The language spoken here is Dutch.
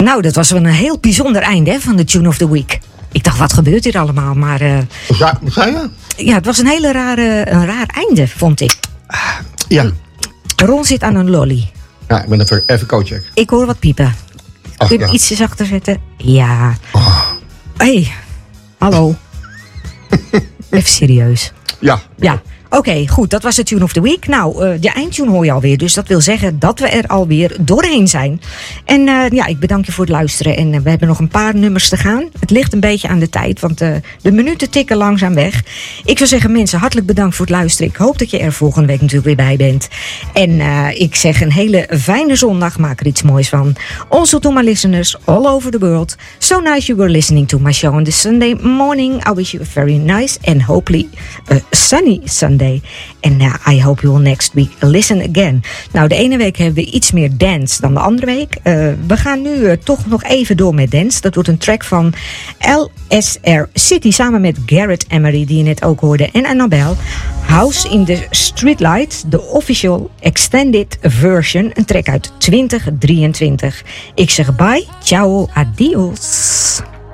Nou, dat was wel een heel bijzonder einde van de Tune of the Week. Ik dacht, wat gebeurt hier allemaal? Maar Wat zei je? ja, het was een raar einde, vond ik. Ja. Ron zit aan een lolly. Ja, ik ben even coach. Ik hoor wat piepen. Ach, Kun je ja. ietsjes achter zetten? Ja. Oh. Hey, hallo. Even serieus. Ja. Ja. Oké, goed, dat was de Tune of the Week. Nou, de eindtune hoor je alweer. Dus dat wil zeggen dat we er alweer doorheen zijn. En ja, ik bedank je voor het luisteren. En we hebben nog een paar nummers te gaan. Het ligt een beetje aan de tijd, want de minuten tikken langzaam weg. Ik zou zeggen, mensen, hartelijk bedankt voor het luisteren. Ik hoop dat je er volgende week natuurlijk weer bij bent. En ik zeg een hele fijne zondag. Maak er iets moois van. Also to my listeners all over the world. So nice you were listening to my show on this Sunday morning. I wish you a very nice and hopefully sunny Sunday. And I hope you will next week listen again. Nou, de ene week hebben we iets meer dance dan de andere week. We gaan nu toch nog even door met dance. Dat wordt een track van LSR City samen met Garrett Emery, die je net ook hoorde, en Annabelle. House in the Streetlights, de official extended version. Een track uit 2023. Ik zeg bye, ciao, adios.